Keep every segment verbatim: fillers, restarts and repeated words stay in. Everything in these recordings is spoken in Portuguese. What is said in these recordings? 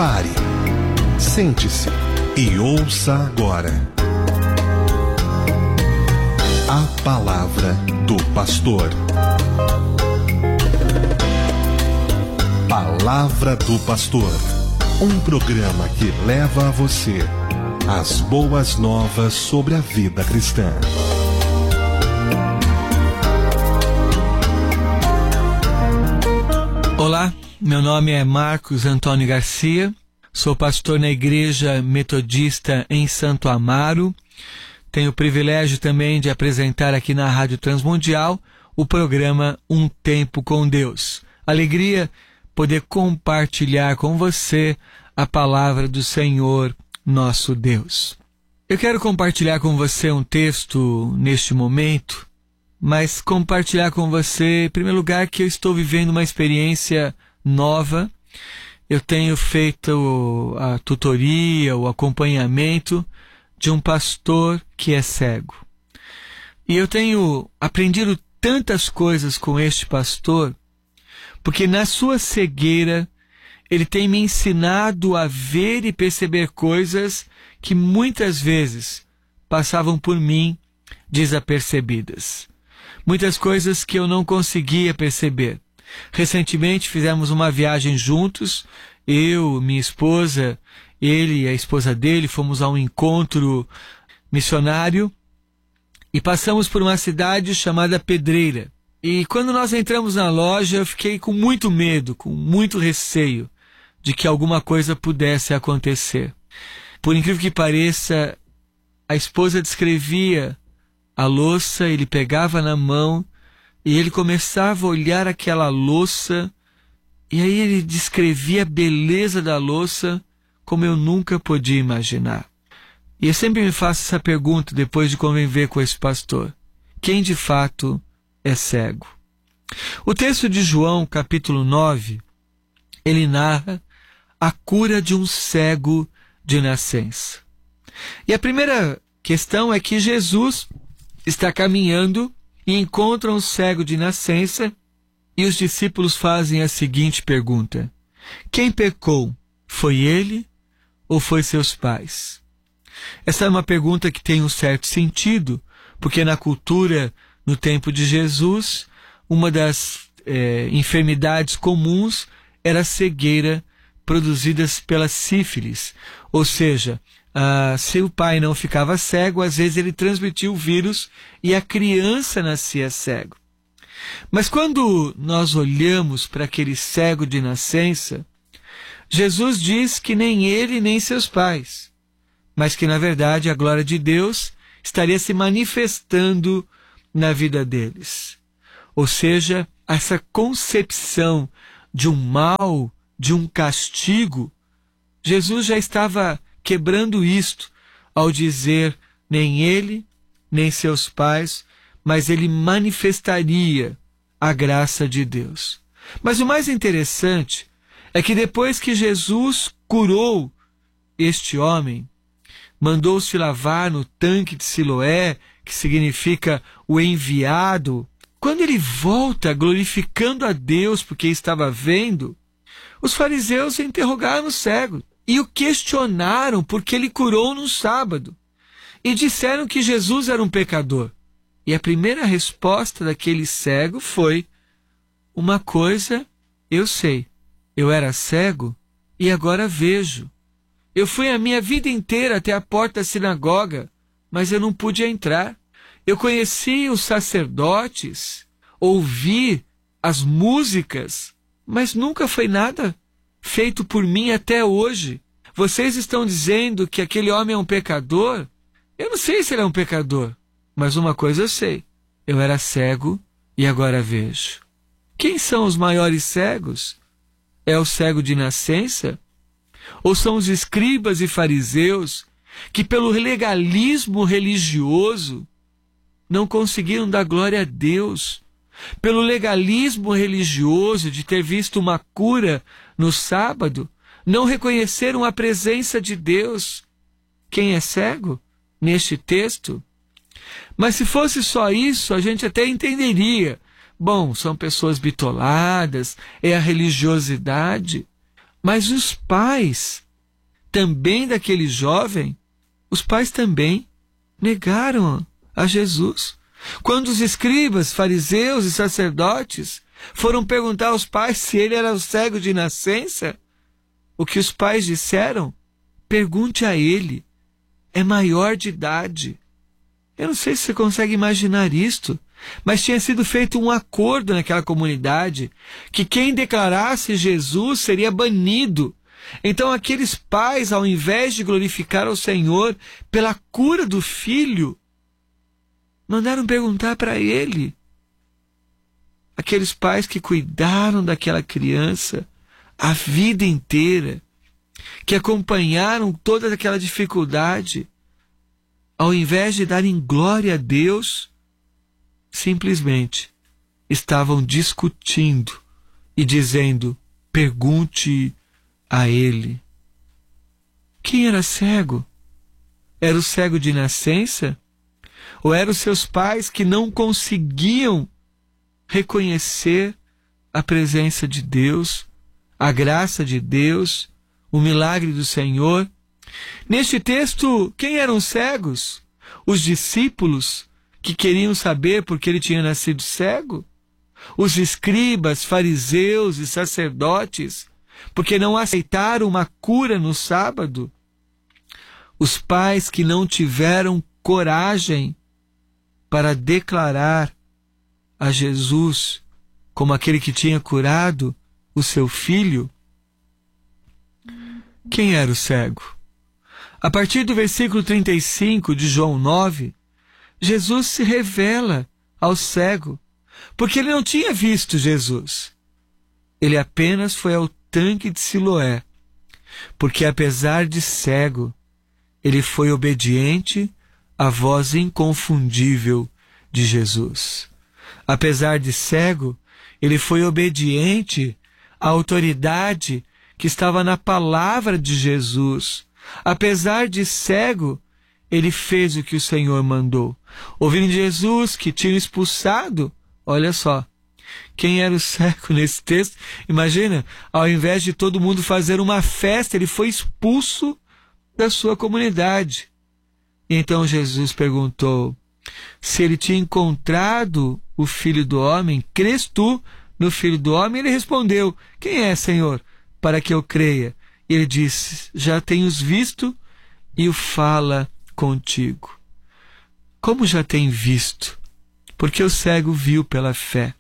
Pare, sente-se e ouça agora a palavra do pastor. Palavra do Pastor, um programa que leva a você as boas novas sobre a vida cristã. Olá, meu nome é Marcos Antônio Garcia, sou pastor na Igreja Metodista em Santo Amaro. Tenho o privilégio também de apresentar aqui na Rádio Transmundial o programa Um Tempo com Deus. Alegria poder compartilhar com você a palavra do Senhor, nosso Deus. Eu quero compartilhar com você um texto neste momento, mas compartilhar com você, em primeiro lugar, que eu estou vivendo uma experiência nova. Eu tenho feito a tutoria, o acompanhamento de um pastor que é cego. E eu tenho aprendido tantas coisas com este pastor, porque na sua cegueira ele tem me ensinado a ver e perceber coisas que muitas vezes passavam por mim desapercebidas. Muitas coisas que eu não conseguia perceber. Recentemente fizemos uma viagem juntos, eu, minha esposa, ele e a esposa dele, fomos a um encontro missionário e passamos por uma cidade chamada Pedreira. E quando nós entramos na loja, eu fiquei com muito medo, com muito receio de que alguma coisa pudesse acontecer. Por incrível que pareça, a esposa descrevia a louça, ele pegava na mão e ele começava a olhar aquela louça e aí ele descrevia a beleza da louça como eu nunca podia imaginar. E eu sempre me faço essa pergunta depois de conviver com esse pastor: quem de fato é cego? O texto de João, capítulo nove, ele narra a cura de um cego de nascença. E a primeira questão é que Jesus está caminhando e encontra um cego de nascença e os discípulos fazem a seguinte pergunta: quem pecou? Foi ele ou foi seus pais? Essa é uma pergunta que tem um certo sentido, porque na cultura, no tempo de Jesus, uma das é, enfermidades comuns era a cegueira produzidas pela sífilis. Ou seja, ah, se o pai não ficava cego, às vezes ele transmitia o vírus e a criança nascia cego. Mas quando nós olhamos para aquele cego de nascença, Jesus diz que nem ele nem seus pais, mas que na verdade a glória de Deus estaria se manifestando na vida deles. Ou seja, essa concepção de um mal, de um castigo, Jesus já estava quebrando isto ao dizer nem ele, nem seus pais, mas ele manifestaria a graça de Deus. Mas o mais interessante é que depois que Jesus curou este homem, mandou-se lavar no tanque de Siloé, que significa o enviado, quando ele volta glorificando a Deus porque estava vendo, os fariseus interrogaram o cego e o questionaram porque ele curou no sábado e disseram que Jesus era um pecador. E a primeira resposta daquele cego foi: uma coisa eu sei, eu era cego e agora vejo. Eu fui a minha vida inteira até a porta da sinagoga, mas eu não pude entrar. Eu conheci os sacerdotes, ouvi as músicas, mas nunca foi nada feito por mim até hoje. Vocês estão dizendo que aquele homem é um pecador? Eu não sei se ele é um pecador, mas uma coisa eu sei: eu era cego e agora vejo. Quem são os maiores cegos? É o cego de nascença? Ou são os escribas e fariseus que, pelo legalismo religioso, não conseguiram dar glória a Deus? Pelo legalismo religioso de ter visto uma cura no sábado, não reconheceram a presença de Deus? Quem é cego neste texto? Mas se fosse só isso, a gente até entenderia. Bom, são pessoas bitoladas, é a religiosidade. Mas os pais também daquele jovem, os pais também negaram a Jesus. Quando os escribas, fariseus e sacerdotes foram perguntar aos pais se ele era o cego de nascença, o que os pais disseram? Pergunte a ele, é maior de idade. Eu não sei se você consegue imaginar isto, mas tinha sido feito um acordo naquela comunidade que quem declarasse Jesus seria banido. Então aqueles pais, ao invés de glorificar ao Senhor pela cura do filho, mandaram perguntar para ele. Aqueles pais que cuidaram daquela criança a vida inteira, que acompanharam toda aquela dificuldade, ao invés de darem glória a Deus, simplesmente estavam discutindo e dizendo, pergunte a ele. Quem era cego? Era o cego de nascença? Ou eram os seus pais que não conseguiam reconhecer a presença de Deus, a graça de Deus, o milagre do Senhor? Neste texto, quem eram os cegos? Os discípulos que queriam saber por que ele tinha nascido cego? Os escribas, fariseus e sacerdotes, porque não aceitaram uma cura no sábado? Os pais que não tiveram coragem para declarar a Jesus como aquele que tinha curado o seu filho? Quem era o cego? A partir do versículo trinta e cinco de João nove, Jesus se revela ao cego, porque ele não tinha visto Jesus. Ele apenas foi ao tanque de Siloé, porque apesar de cego, ele foi obediente à voz inconfundível de Jesus. Apesar de cego, ele foi obediente à autoridade que estava na palavra de Jesus. Apesar de cego, ele fez o que o Senhor mandou. Ouvindo Jesus que tinha expulsado, olha só, quem era o cego nesse texto? Imagina, ao invés de todo mundo fazer uma festa, ele foi expulso da sua comunidade. E então Jesus perguntou se ele tinha encontrado o Filho do Homem. Crês tu no Filho do Homem? Ele respondeu, quem é, Senhor, para que eu creia? E ele disse, já tenho-os visto e o fala contigo. Como já tem visto? Porque o cego viu pela fé.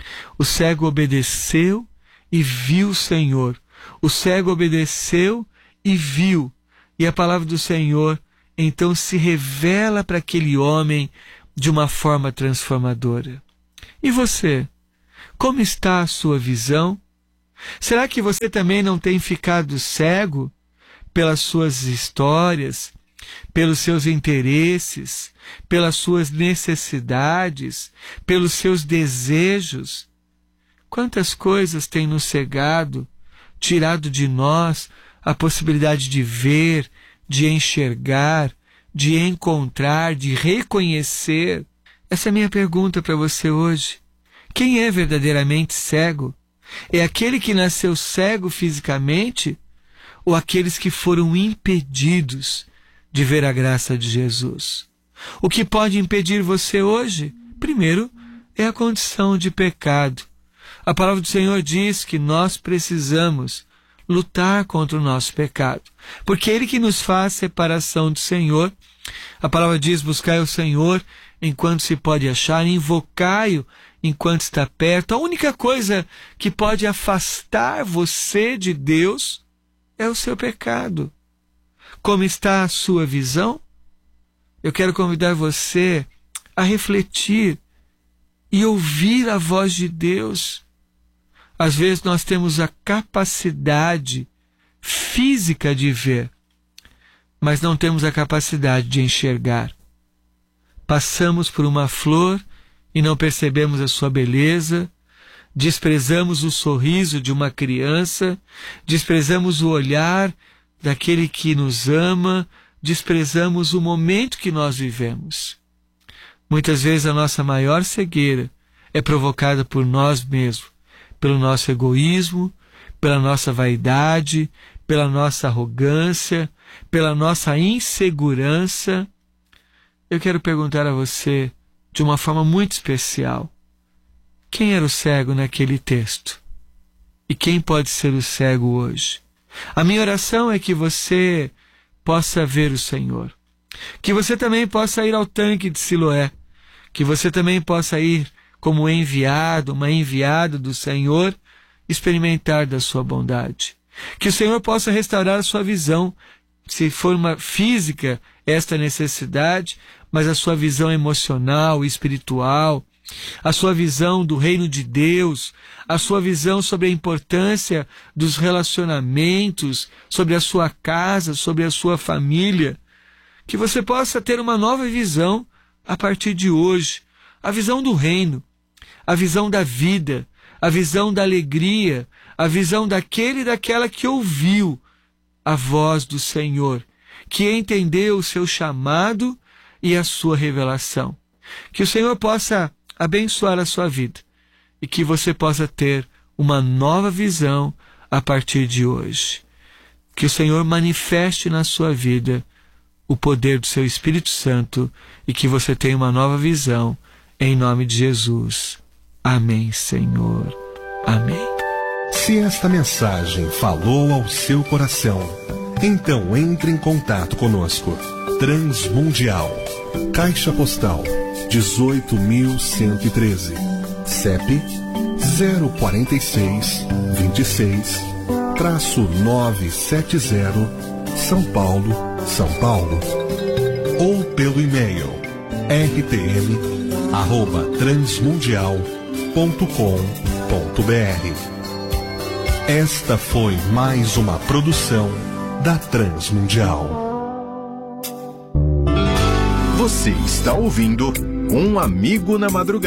O cego obedeceu e viu o Senhor. O cego obedeceu e viu. E a palavra do Senhor então se revela para aquele homem de uma forma transformadora. E você? Como está a sua visão? Será que você também não tem ficado cego pelas suas histórias, pelos seus interesses, pelas suas necessidades, pelos seus desejos? Quantas coisas têm nos cegado, tirado de nós a possibilidade de ver, de enxergar, de encontrar, de reconhecer? Essa é a minha pergunta para você hoje. Quem é verdadeiramente cego? É aquele que nasceu cego fisicamente ou aqueles que foram impedidos de ver a graça de Jesus? O que pode impedir você hoje? Primeiro, é a condição de pecado. A palavra do Senhor diz que nós precisamos lutar contra o nosso pecado, porque é Ele que nos faz separação do Senhor. A palavra diz, buscai o Senhor enquanto se pode achar, invocai-o enquanto está perto. A única coisa que pode afastar você de Deus é o seu pecado. Como está a sua visão? Eu quero convidar você a refletir e ouvir a voz de Deus. Às vezes nós temos a capacidade física de ver, mas não temos a capacidade de enxergar. Passamos por uma flor e não percebemos a sua beleza, desprezamos o sorriso de uma criança, desprezamos o olhar daquele que nos ama, desprezamos o momento que nós vivemos. Muitas vezes a nossa maior cegueira é provocada por nós mesmos, pelo nosso egoísmo, pela nossa vaidade, pela nossa arrogância, pela nossa insegurança. Eu quero perguntar a você, de uma forma muito especial, quem era o cego naquele texto? E quem pode ser o cego hoje? A minha oração é que você possa ver o Senhor, que você também possa ir ao tanque de Siloé, que você também possa ir como enviado, uma enviada do Senhor, experimentar da sua bondade. Que o Senhor possa restaurar a sua visão, se for uma física, esta necessidade, mas a sua visão emocional, espiritual, a sua visão do reino de Deus, a sua visão sobre a importância dos relacionamentos, sobre a sua casa, sobre a sua família. Que você possa ter uma nova visão a partir de hoje, a visão do reino, a visão da vida, a visão da alegria, a visão daquele e daquela que ouviu a voz do Senhor, que entendeu o seu chamado e a sua revelação. Que o Senhor possa abençoar a sua vida e que você possa ter uma nova visão a partir de hoje. Que o Senhor manifeste na sua vida o poder do seu Espírito Santo e que você tenha uma nova visão, em nome de Jesus. Amém, Senhor. Amém. Se esta mensagem falou ao seu coração, então entre em contato conosco. Transmundial, Caixa Postal dezoito mil cento e treze, C E P zero quatro seis, dois seis, novecentos e setenta, São Paulo, São Paulo. Ou pelo e-mail r t m arroba transmundial ponto com ponto b r. Esta foi mais uma produção da Transmundial. Você está ouvindo Um Amigo na Madrugada.